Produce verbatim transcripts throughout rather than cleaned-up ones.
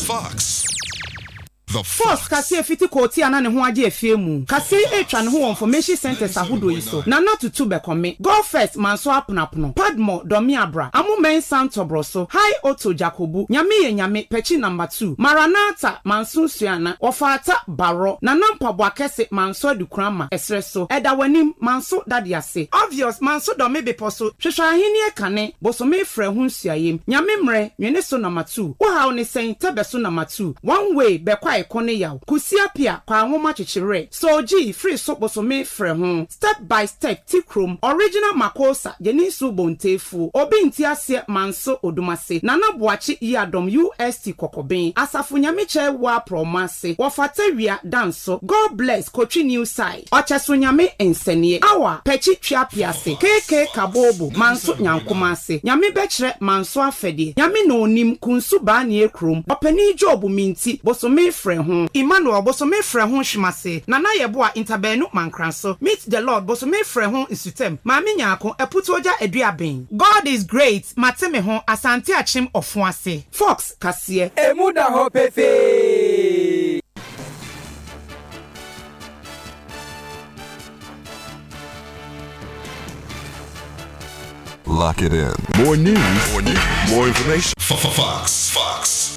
Fox. The Fox kasi fiti koti ana ne ho age efie mu. Kasi etwa ne ho information centers ahodo yi so. Na na tutu be kome. Go first manso aponapono. Padmo domi abra. Amu men santobro so. High Auto Jacobu. Nyame ye nyame pechi number two. Maranatha manso suana. Ofata baro. Na nampa boakese manso dukrama esreso. Eda wanim manso dadiase. Obvious manso domi beposo. Hwehwa ahini e kane. Boso me frɛ ho nsuayem. Nyame mre nwene so number two. Wo ha oni sen tebe so number two. One way be kwa ekone yaw kusia pia kwa nwoma chichire so ji free so boso me frɛ ho step by step tikrom original makosa jeni su bontefu obi nti ase manso odumase nana boachi yadom U S T kokoben asafo nyame che wa promase wo fatawia danso God bless Kochi new side ocheso nyame ensenie awa pechi twa piase keke kabobo manso nyankomase nyame bechre manso afedie nyame no onim kunsu ba ne ekrom opani job minti boso me frɛ ho Emmanuel boso me frɛ ho hwimase nana yeboa interbenu mankranso meet the Lord boso me frɛ ho insutem maami nyaako eputoja eduaben God is great mateme ho asante achim ofuase Fox kasie emuda ho pefe. Lock it in. More news, more news, more information. Fox, Fox.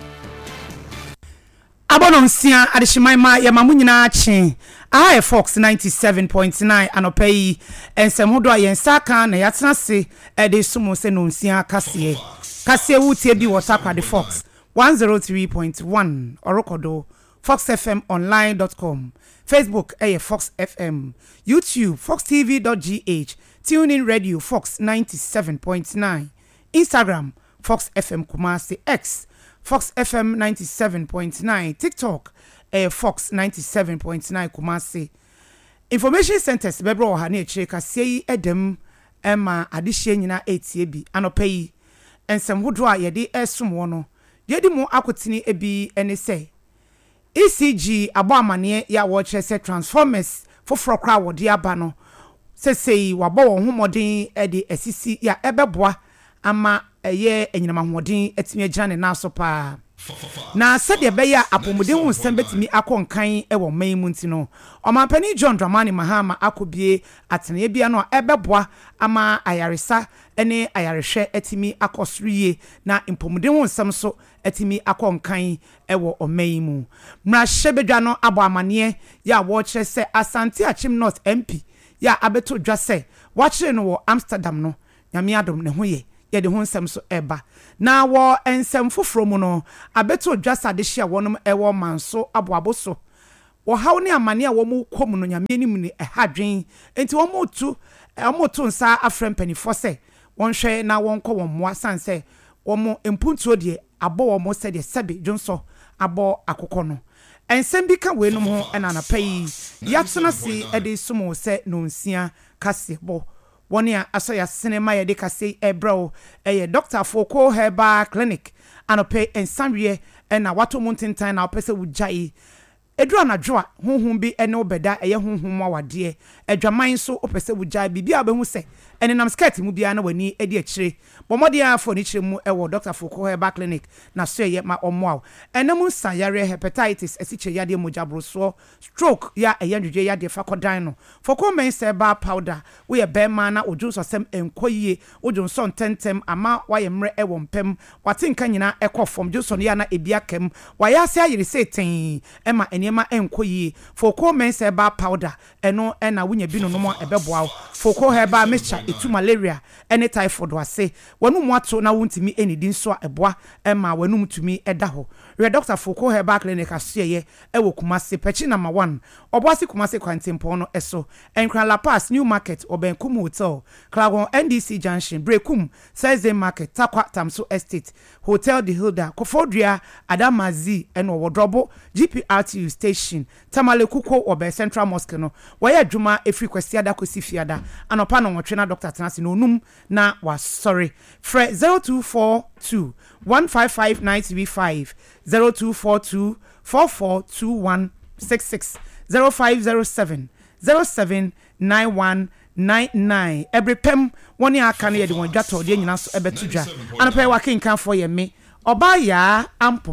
Abono nsia adehyimanma ya mamu nyina ache I Fox ninety-seven point nine anopai ensem hodo ayensa na yatena se ede sumo se no nsia kase kase wutie bi water the Fox one oh three point one orokodo fox f m online dot com Facebook eh Fox F M YouTube fox t v dot g h TuneIn Radio Fox ninety-seven point nine Instagram Fox F M Kumasi X Fox F M ninety-seven point nine TikTok eh, Fox ninety-seven point nine Kumasi Information Centers bebro ha na echire kasei edem ema adehye nyina etie bi anopai ensem hodo a yede esum wono yedi mu akotini ebi ene se E C G abo amane ya wo kire se transformers foforo kra wode aba no sesei wabo wo homodin e de asisi ya ebeboa ama eye enyinama hoden etimi agina ne naso pa na sede be ya apomuden hu sembetimi akonkan e wo man mu ntino omampani John Dramani Mahama akobie atene bia no ebeboa ama ayaresa ene ayarehwe etimi akosriye na impomuden hu nsem so etimi akonkan e wo oman mu mra hyebedwa no abo amane ya wo kire se Asante Achim North M P ya abeto dwa se wa kire no wo Amsterdam no nyame adom ne ho ye yede ho nsem so eba na wo ensem foforo mu no abeto dwasa de hia wonom ewo manso aboabo so wo haw ne amane a wo mu kom no nyame nim ne ehadwen enti wo mu tu wo tu nsa afrem panifo se won hwe na won kɔ won moa sanse wo mu empuntuo de abo wo mu se de sebe dwonso abo akokɔ no ensem bi ka we no ho ena na pai yatsena si ede sumo se no nsia kase bo woni a asoya cinema ye de kase ebro eye Doctor Foko Herbal Clinic anope ensanwie na wato muntintan na opese wujai edu anadwoa honhom bi ene obeda eye honhom awade adwaman so opese wujai bibia abehu se ene nam skirt mu bia na wani edi akire bomode afo ni kire mu ewo Doctor Foko Herbal Clinic na so ye ma omoa ene mu sanyare hepatitis esiche yade mojabroso stroke ya eye ndwedwe yade fakodan no Foko men seba powder we ye bema na odwunso sem enkoyie odwunso ntentem ama waye mre ewo mpem watinka nyina ekofom dwunso no ya na ebia kem waya se ayire seten ema enema enkoyie Foko men seba powder eno ena wunya bi no no ebeboa Foko Herbal mixture etu malaria ene typhoid wase wanu mu ato na wontimi enidi nso eboa ema wanu mutumi eda ho re Doctor Foko Herbal Clinic aseye ewo Kumasi pechi number one oboasi Kumasi kwantempo no eso enkran La Paz New Market Obenkum Hotel Klagon N D C Junction Brekum Thursday Market Takwa Tamso Estate Hotel the Hilda Kofodria Adamazi eno wodrobo G P R T U station Tamale Kuko Obe Central Mosque no waya adwuma efri kwasi ada kosi fiada anopa no nwotwe na Doctor Tanasi no num na wa sorry fre zero two four two one five five nine three five zero two four two four four two one six six zero five zero seven zero seven nine one nine nine every pem woni aka na yede won dwato de nyina so ebetudwa anopa wa kenkan for ye me oba ya ampoma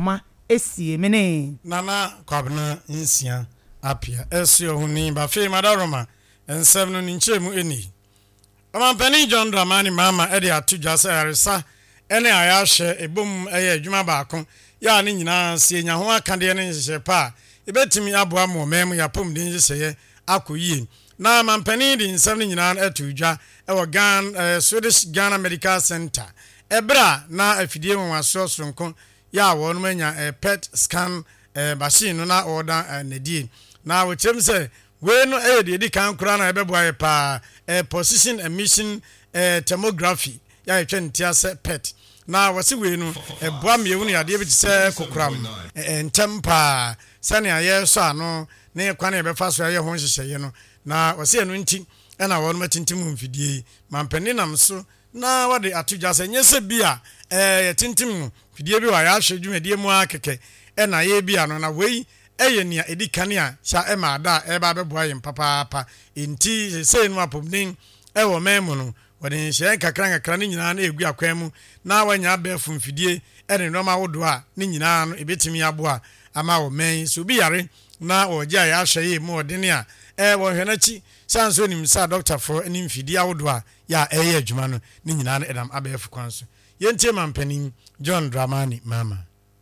esie mene nana kwabena nsia apia esio huni ba fe madaroma ensem no nchemu eni Amampani John Dramani mama ede atudwa se aresa ene ayahye ebom eye adwuma baako ya ne nyina sie nya ho akade ne nhye pa ebetimi aboa mo mem ya pom de nhye akoyie na amampani de nsem ne nyina atudwa ewo Gan uh, Swedish Ghana Medical Center ebra na afidie nwaso sonko ya wonu manya uh, pet scan uh, machine no na order uh, nedie na wochem se we no e de di kan kura na ebeboa pa uh, position emission uh, thermography ya etwa ntia se pet na wose we no eboa miewu no yade bi se kokuram entempa sane aye so ano ne kwa na ebefa so aye ho hyehyeye no na wose eno nti ena wonu matintim mfidie mampani nam so na wade atudwa se nyese bia eh tintim fidie bi wa ya hwe dwumadie mu akeke ena ye bia no na wei eye nia edi kanea sha ema ada eba beboa yem papa papa enti se no apomnin ewo memu no wade hye kakran kakran nyina na egu akwan mu na wanya abefu mfidie ene no ma wodo a ne nyina no ebetimi aboa ama wo men so bi yare na oja ya hwe ye mu odene a eh wo hwe na chi sanso nim sa doctor for ani mfidi awodo a ya eye adwuma no ni nyina na edam abefu kwanso yentie mampanin John Dramani mama.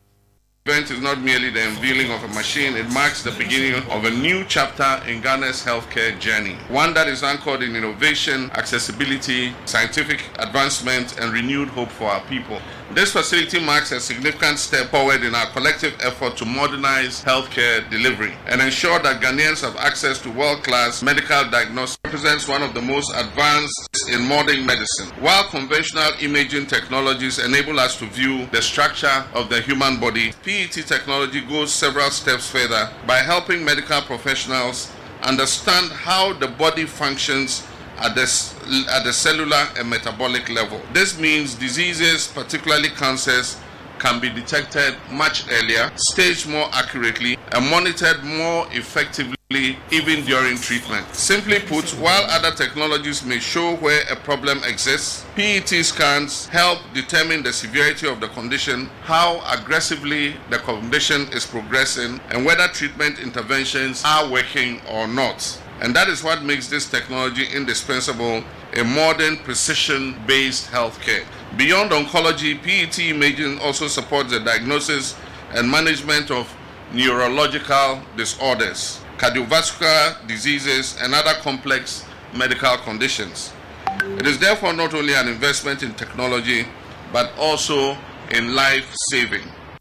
Event is not merely the unveiling of a machine, it marks the beginning of a new chapter in Ghana's healthcare journey, one that is anchored in innovation, accessibility, scientific advancement, and renewed hope for our people. This facility marks a significant step forward in our collective effort to modernize healthcare delivery and ensure that Ghanaians have access to world-class medical diagnosis. It represents one of the most advanced in modern medicine. While conventional imaging technologies enable us to view the structure of the human body, P E T technology goes several steps further by helping medical professionals understand how the body functions at the, at the cellular and metabolic level. This means diseases, particularly cancers, can be detected much earlier, staged more accurately, and monitored more effectively even during treatment. Simply put, while other technologies may show where a problem exists, P E T scans help determine the severity of the condition, how aggressively the condition is progressing, and whether treatment interventions are working or not. And that is what makes this technology indispensable in modern precision-based healthcare. Beyond oncology, P E T imaging also supports the diagnosis and management of neurological disorders, cardiovascular diseases, and other complex medical conditions. It is therefore not only an investment in technology, but also in life-saving.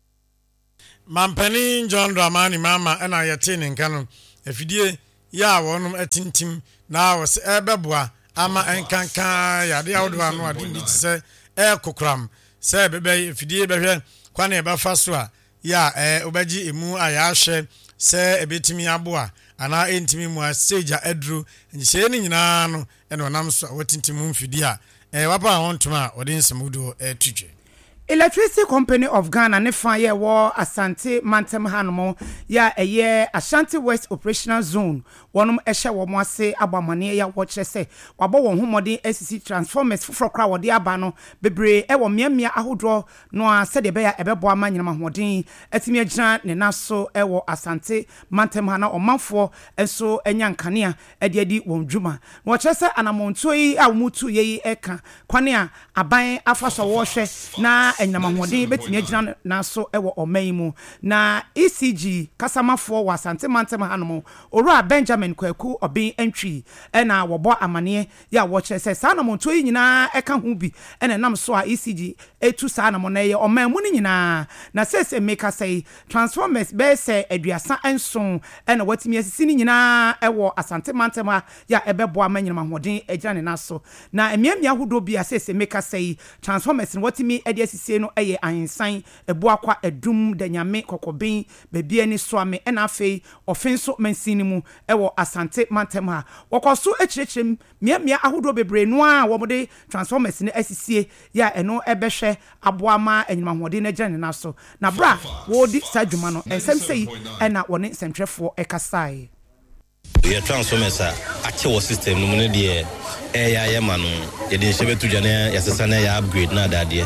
Mampani John Dramani mama ena yatini nkano efidie ya wonum etintim na wose ebeboa ama enkanka ya de awdo anu ade ndi se e kokram se bebe efidie behwe kwa na ebefa so a ya e obaji emu ayahwe se ebetimi aboa ana entimi mu stage adru nhye ni nyina no ene onam so watintim mfidie a e wapa hontuma ode nsemudo etudwe. Electricity Company of Ghana ne fa ye wo Asante Mantem Hanomo ya eye Ashanti West Operational Zone wonum ehye wo mo ase abamane ya wo kire se wabo won homode S C transformers foforo kra wo de aba no bebre e wo miamia ahodro no a se de be ya ebebo ama nyina mahoden atimi agina ne naso e wo Asante Mantem Hana omanfo enso enya nkane a ede adi won dwuma wo kire se anamonto yi a mutu ye eka kwane a aban afaso wo hwe na enyama hoden betimi agina na so ewo oman mu na E C G kasamafo wa Asante Mantem Hanomo ora Benjamin Kwaku obin entry ena wobo amane ya wo kire se sa na monto yi nyina eka ho bi ena nam so a E C G etu sa na mo na ye oman mu ni nyina na sese meka say transformers be se aduasa enson ena watimi asisi ni nyina ewo Asante Mantem ya ebebo amanyina hoden agina ne na so na emiamia hodo bi asese meka say transformers watimi edi asisi no eye ansan ebu akwa edum danyame kokobin bebi ani soame ena afei ofenso mansini mu ewo Asante Mantem ha wokoso echirechem miamia ahodo bebre no a womode transformers ne asisie ya eno ebehwe aboama enyimahode na gane na so na bra wodi sadwuma no ensem sei ena woni sentrefo ekasai ye transformers a ache system no ne de e ya ya ma no ye de nshebe tudwane ya sesa na ya upgrade na dade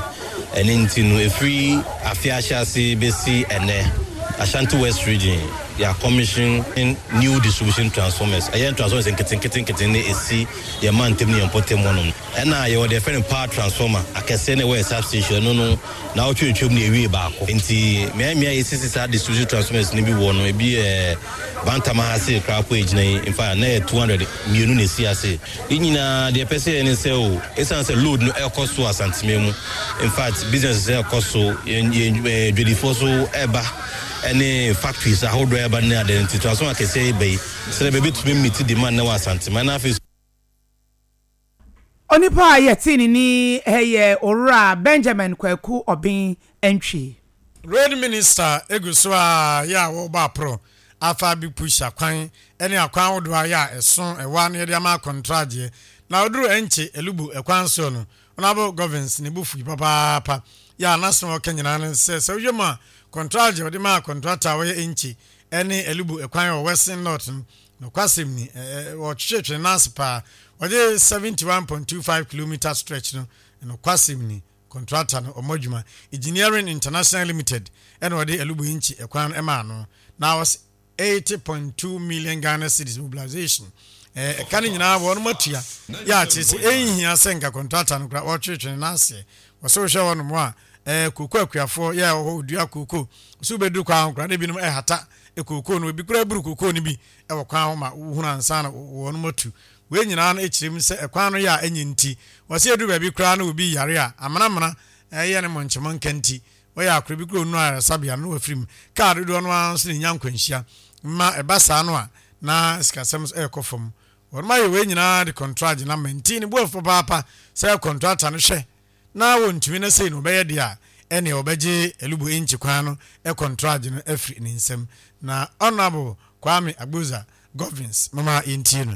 ɛne nti no efiri afiahyase besi ene Ashanti West region ya commission in new distribution transformers ayen transformers nketin nketin nketin ne esi ya man tem ne importem wonom ɛna ye the different power transformer akese ne we substation no no na otwetwem ne ewie baako nti me me ya sisi sa distribution transformers ne bi wo no ebi eh bantama hase krapo ejina in fact na two hundred mienu ne si ase nyina de pese ne se o esan se load no ekoso asantememu in fact business se ekoso ye dwelifo so eba any factories how do ever near identity transformer can say be so baby to meet demand na wasantema na face onipa yetini ni heye ora Benjamin Kwaku Obin entry road minister eguso a ya wo ba pro afa bi pusha kwan ene akwan wodo a ya eson ewa na de ama contract na oduru enche elubu ekwan so no onabo governance ne bufu papa papa ya national kenyana ne se se yema contract je ma contractor we enchi ene elubu ekwan o western north no kwasem ni o chechwe naspa o seventy-one point two five kilometer stretch no no kwasem ni contractor no omodjuma engineering international limited ene o de elubu enchi ekwan ema no now was eighty point two million Ghana cedis mobilization eh kan nyina won matua ya chese ehia senka contractor no kra o chechwe nase wo so hwe won mo a eh kuku akuafo ya ho dua kuku so bedu kwa nkra de binom eh hata e kuku no bi kura buru kuku no bi e wo kwa ho ma hunu ansa na won matu we nyina na echirem se ekwan no ya enyinti wose edu ba bi kura na obi yare a amana amana eh ye ne monchemo nkanti wo ya akra bi kura nu ara sabia no afirim card do no anso ne nyankwanhia ma e basa no a na skasem e kofom won ma ye we nyina de contract na maintain bo fo papa se contractor no hwe na wontumi na sei no beye dia ene obeje elubu inchi kwano e contract no afri ni nsem na honorable Kwame Agboza governs mama intino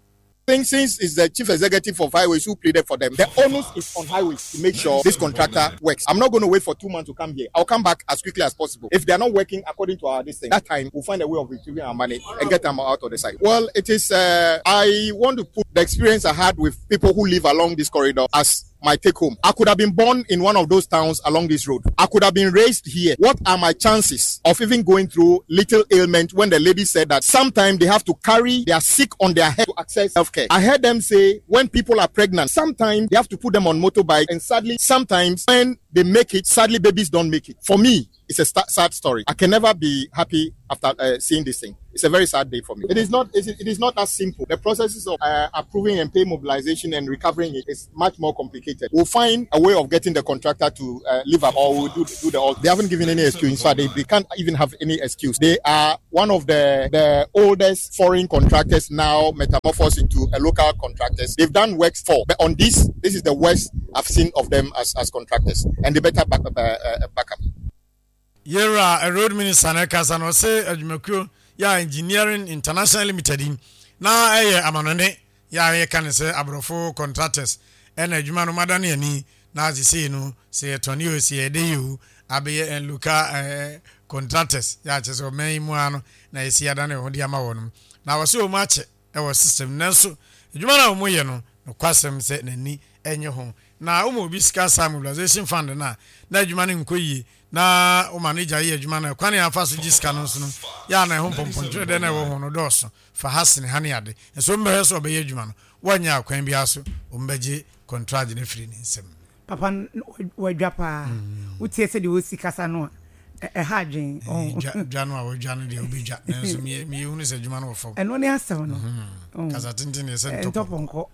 since is the chief executive of highways who pleaded for them. The onus is on highways to make sure this contractor works. I'm not going to wait for two months to come here. I'll come back as quickly as possible. If they are not working according to our this thing, that time we'll find a way of retrieving our money and get them out of the site. Well, it is, uh, I want to put the experience I had with people who live along this corridor as my take home. I could have been born in one of those towns along this road. I could have been raised here. What are my chances of even going through little ailment when the lady said that sometimes they have to carry their sick on their head to access healthcare? I heard them say when people are pregnant, sometimes they have to put them on motorbike, and sadly, sometimes when they make it, sadly babies don't make it. For me, it's a st- sad story. I can never be happy after uh, seeing this thing. It's a very sad day for me. It is not. It is not that simple. The processes of uh, approving and pay mobilization and recovering it is much more complicated. We'll find a way of getting the contractor to uh, live up, or we'll do, do the all. They haven't given any excuse. In fact, they, they can't even have any excuse. They are one of the the oldest foreign contractors now metamorphosed into a local contractors. They've done works for, but on this, this is the worst I've seen of them as as contractors, and they better back up. Uh, uh, back up. Yera a road minister na kasa no say adwumakuo ya engineering international limited na eye amanone ya ye kan say abrofo contractors ena adwuma no madane ani na azisi no say toni o say de you abeye en luka eh, contractors ya che so man mu ano na esi adane ho dia ma wonum na wose o mache e wo system nanso adwuma na mo ye no no kwasem say nani enye ho na umo obi sika sa mobilization fund na na adwuma ne nkoyi na o manager ye adwuma na kwane afa so giska no so no ya na ho pompontre de na wo ho no doso fa hasene hane ade so mbe so be ye adwuma no wanya akwan bi aso o mbeje contract ne free ni nsem papa wadwapa utie se de wo sika sa no e ha dwen oh janu a wadwane de obija na so mi mi hu ne se adwuma no fo eno ne asaw no kaza tintin ne se toponko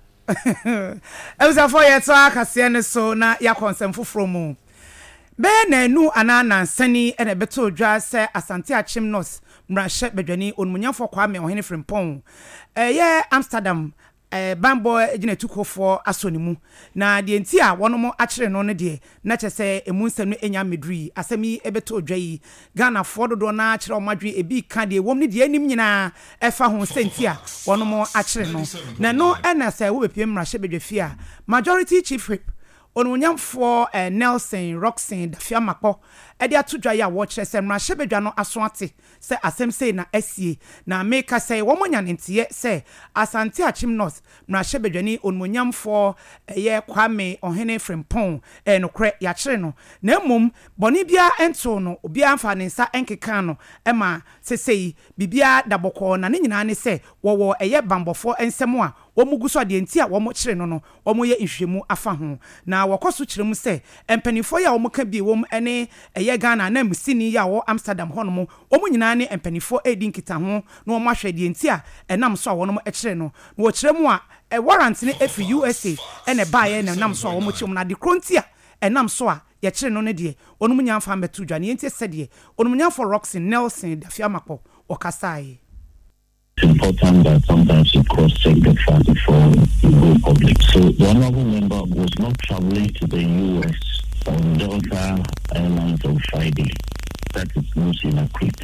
Eusa for yeto akase ne so na ya konsem foforo mu be na nu anana sani ene beto dwa se Asante Achim North mrahye bedwani onmunyafo Kwame Ohene Frimpong eh ye Amsterdam eh bambo ejina tukofo asonimu na de enti a wono akire no ne de na chese emunsem no enya medri asemi ebeto dwa yi Ghana fododo na akire omadwe ebi ka de wom ne de anim nyina efa ho senti a wono akire no na no ena se wo bepiem mrahye bedwafi a majority chief whip onwonyamfo eh, Nelson Roxin Dafia Makpo edi atudwa ya wo kire se mra hyebedwa no aso ate se asem sei na asie na make say wo monya ntie se Asante Achim North mra hyebedwa ni onwonyamfo ye Kwame Ohene Frimpon eh no kre ya kire no na mum boni bia ento no obi amfa ne nsa enkeka no ema sesei bibia daboko na ne nyina ne se wo wo eye bambofo ensem a wo muguso ade nti a wo mo kire no no wo mo ye nhwemu afa ho na wakoso kire mu se empanifo ya wo mo ka bi wo mo ene eye Ghana na musini ya wo Amsterdam ho no mo wo mo nyina ne empanifo edi nkita ho na wo mo ahwe de nti a enam so a wo no mo e kire no wo kire mu a e warrant ne efi U S A ene ba ye na nam so a wo mo kire mu na de kronti a enam so a ye kire no ne de onu munya mfa metu dwa ne nti se de onu munya for Roxin Nelson Dafia Makpo okasai. It's important that sometimes you cross-check the fact before you go public. So the honorable member was not traveling to the U S on Delta Airlines on Friday. That is not inaccurate.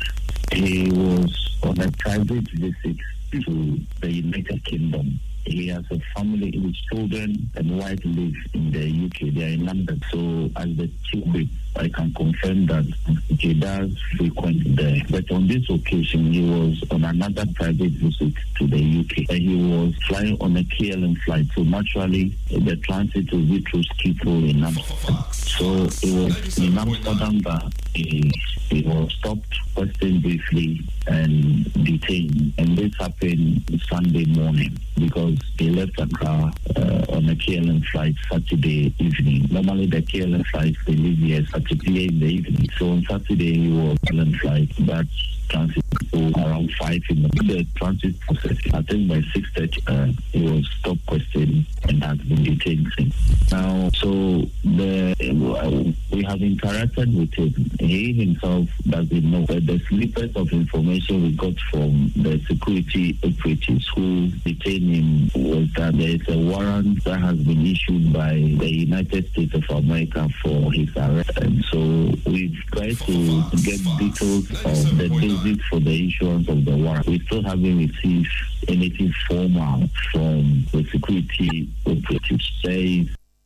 He was on a private visit to the United Kingdom. He has a family with children and wife live in the U K. They are in London. So as the chief whip, I can confirm that he does frequent there. But on this occasion, he was on another private visit to the U K. And he was flying on a K L M flight. So naturally, the transit will be through Schiphol in Amsterdam. So it was in Amsterdam that he, he was stopped, questioned briefly, and detained. And this happened Sunday morning because he left Accra uh, on a K L M flight Saturday evening. Normally, the K L M flights they leave here Saturday in the evening. So on Saturday, he was on a flight that transit around five in the, the transit process. I think by six thirty, uh, he was stopped questioning and has been detained since. Now, so the uh, we have interacted with him. He himself doesn't know. But the snippets of information we got from the security operatives who detained him was that there is a warrant that has been issued by the United States of America for his arrest. And so we've tried to get details of the basis for the issuance of the warrant. We still haven't received anything formal from the security operatives. Says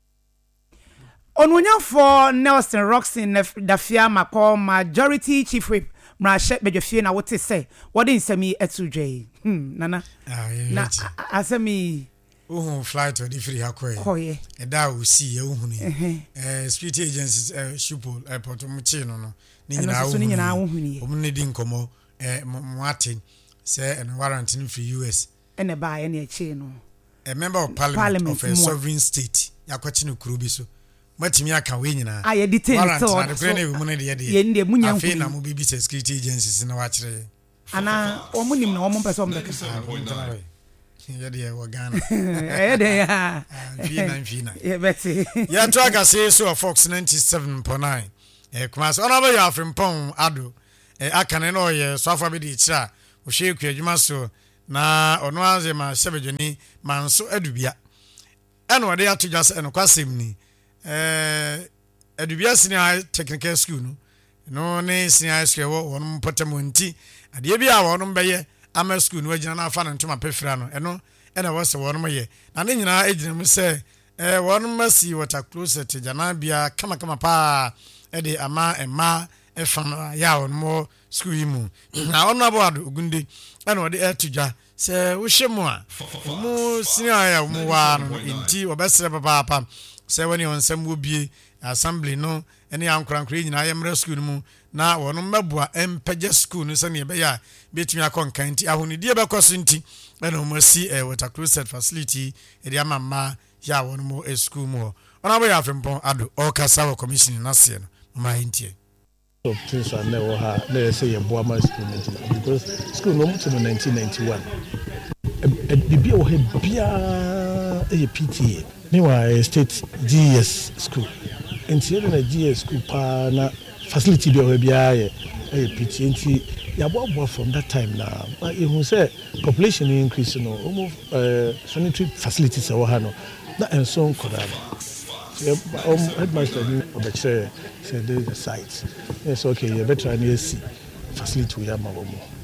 Onwonyamfo Nelson Roxin Dafia Makpo majority chief whip mrashe bedwefie na wote say what in semi etudwe hmm nana ah na asemi uhun flight or free hakoye koye e da wo si e uhun eh security agencies eh Schiphol airport mu chi no no ni nyina wo ni nyina wo huni o mu ne di nkomo eh mu ate say an warrant in free U S ene ba ye ne chi no a member of parliament, parliament of a sovereign state yakwachi no kuro bi so matimi aka we nyina aye detail so na de ne mu ne de de ye ndi munya afi na mu bi bi security agencies na wa kire ana o mu nim na o mu pese o mbeka ya de wa Ghana eh de ya fina fina ye beti ya to aka say so Fox ninety-seven point nine eh kuma so na ba ya Frimpong ado eh aka ne no ye so afa be di kira o hwe ku adwuma so na ono anze ma sebedwani manso adubia eno wade atodwa se eno kwasem ni eh adubia senior technical school no no ne senior school wo won potem nti ade bia won beye ama school no agina na afa na ntoma pefra no eno ena wose won mo ye na ne nyina agina mu se eh won masi water closet jana bia kama kama pa e de ama ema e fam ya won mo school yi mu na ono abo ogunde ena wade atodwa se wo hyemu a mu senior ya mu wa no nti obesere papa papa se woni onsem wo bie assembly no ene ankorankora nyina yemre school mu na wono mabua empage school no se ne be ya betumi akonkan nti ahonidie be koso nti ene mo si e water closet facility e dia mama ya wono mo e school mu ona bo ya Frimpong ado o kasa wo commission na se no ma ntie of things are never ha let's say Boama school because school no to nineteen ninety-one e bibia wo he bia e P T A meanwhile state G S school nti na G S school pa na facility bi o bia e P T A nti ya bobo from that time na e hu say population increase no almost uh, sanitary facilities e wo ha no na enso nkoda um headmaster of the chair said the site yes okay you better and see facility we have mawo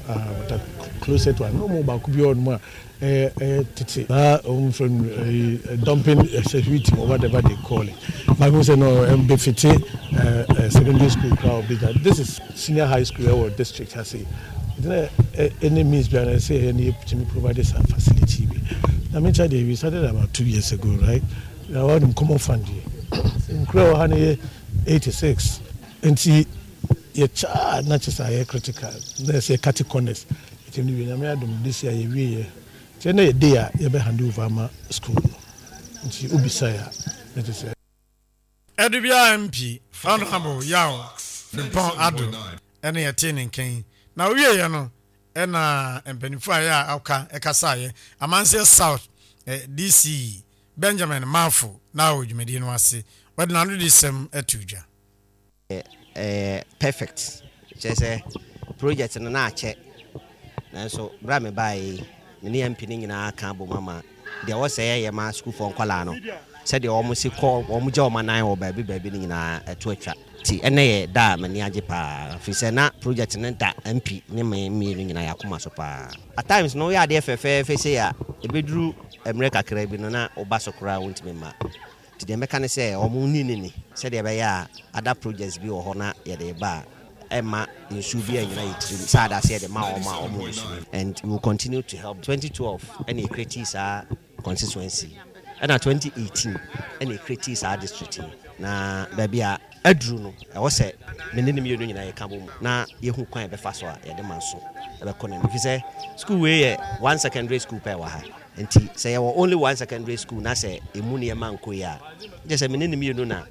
uh, but uh, closer to no more back beyond more. Uh, uh, uh, from uh, dumping uh, security or whatever they call it. But we say no, M B F T uh, uh, secondary school crowd. This is senior high school or district. I say, uh, any means behind I say any to provide this facility. I mean, we started about two years ago, right? Now I'm common fund in Crow Honey eighty-six, and see your child not just a critical. There's a categories. It's in the American this year we. Say na day a ye be hand over ma school nti obisaya let us say Edubia M P honorable yaw the pon ado ene ye tin nkan na wie ye no e na empanifo aya aka ekasa ye Amansie South eh, D C Benjamin Mafo na odwumedi no ase wede na no disem atuja eh eh perfect say project no na ache na so bra me bai many M P nyina ka bo mama de wo say ye ma school for nkwala no said the almost call omu je o manan o baabi baabi nyina eto atwa ti ene ye da mani age pa fi se na project ne da M P ne me me nyina yakoma so pa at times no ya de fefe fe say ya ebeduru America kra bi no na oba so kra wontime ma ti de meka ne say omu ni ni ni said de be ya other projects bi wo ho na ye de ba Emma in Subia United, sad I said, the Mao and we will continue to help. twenty twelve, any critics are constituency, and at twenty eighteen, any critics are district. Na baby, I drew no. I was said, Menin Union, I come now. You who can't be fast, or the man so. If you say school way, one secondary school per waha, and say only one secondary school, na say a money a man koya. Just a minute, you know,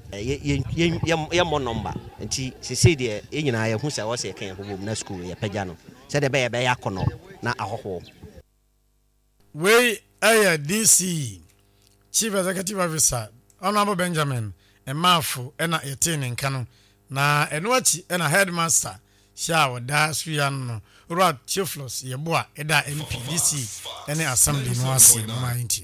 a more number. And she said, you know, who said, was a can home, no school, a pajano. Said a bear, bear, cono, not a hole. Way a D C Chief Executive Officer, Honorable Benjamin, and Mafu, and a ten in canon. Na and watch and a headmaster, shower, dash, Riano, Rod, Chiflos, your boy, Eda M P D C, and the assembly was ninety.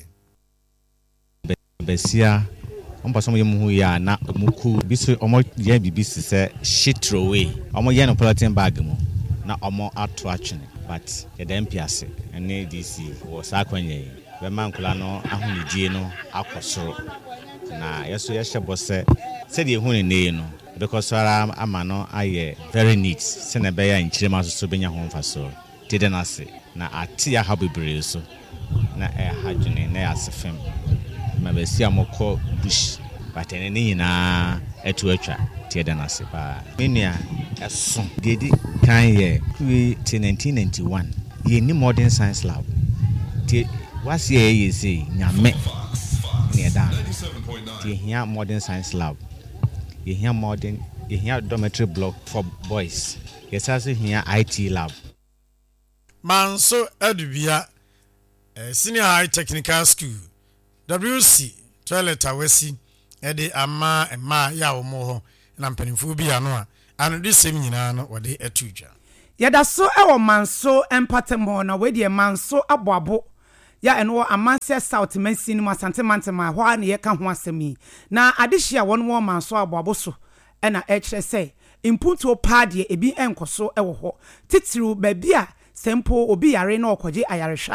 Bessia. Ompa somo yemu hu ya na muku biso omo ye bibisi se shit throw away omo ye no polythene bag mu na omo ato atwene but ye dem piase ene D C wo sa kwanye be mankula no ahunidie no akosoro na yeso ye hyebo se se de hu ne ne no because ara ama no aye very neat se na be ya nchirema so benya ho mfaso tede na se na ati ya habebre so na e hadwene na ya sefem mabesi amoko bush but ene nyina etu atwa tieda na se ba menua eso dedi kan ye in nineteen ninety-one ye ni modern science lab ti wasi ye ye say nyame ne da ti hia modern science lab ye hia modern ye hia dormitory block for boys yes also hia I T lab manso adubia uh, senior high technical school W C toilet awasi ede ama ema ya omo na mpanimfu bi ano a ano de sem nyina no wode atuja yeda so e wo manso empatemo na we de manso aboabo ya eno Amansie South Mansin mu asante mantema ho na ye ka ho asemi na adehia won wo manso aboabo so e na e kire say impuntu paade ebi enkoso e wo ho titiru ba bia sempo obi yare na okoje ayarehwa